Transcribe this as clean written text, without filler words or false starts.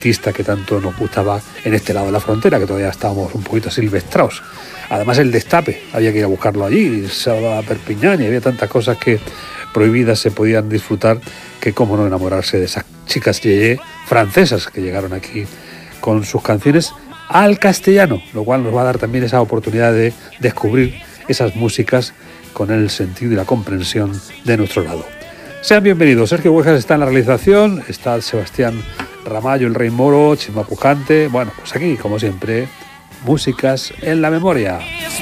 artista que tanto nos gustaba en este lado de la frontera, que todavía estábamos un poquito silvestrados. Además el Destape, había que ir a buscarlo allí, se va a Perpiñán y había tantas cosas que prohibidas se podían disfrutar, que cómo no enamorarse de esas chicas yeye francesas que llegaron aquí con sus canciones al castellano, lo cual nos va a dar también esa oportunidad de descubrir esas músicas con el sentido y la comprensión de nuestro lado. Sean bienvenidos. Sergio Huejas está en la realización, está Sebastián Ramallo, el Rey Moro, Chima Pujante. Bueno, pues aquí, como siempre, músicas en la memoria.